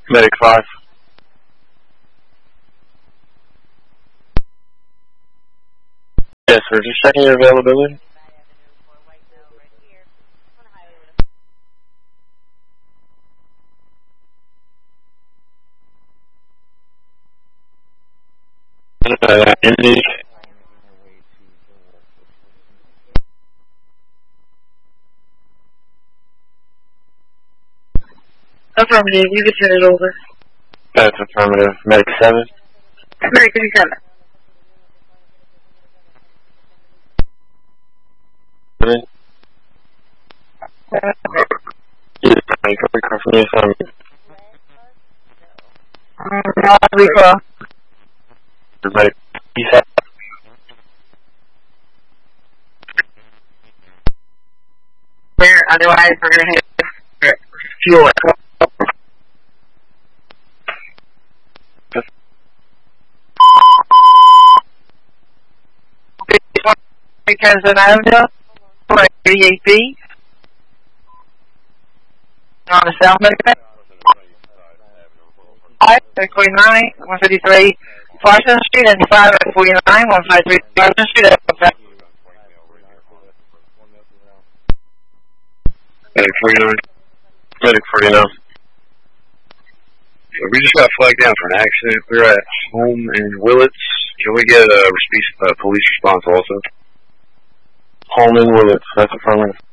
Medic 5. Yes, sir. Just checking your availability. Indy. Affirmative. You can turn it over. That's affirmative. Medic 7. Medic 57. Yes, can we confirm your assignment? Recall. Medic 57. Where otherwise we're going to hit fuel. Because of Ivanville, 38B. On the south medic. 549, 153, Parsons Street, and 549, 153, Parsons Street. Medic 49. Medic 49. We just got flagged down for an accident. We're at home in Willits. Can we get a police response also? Home in Willits. That's affirmative.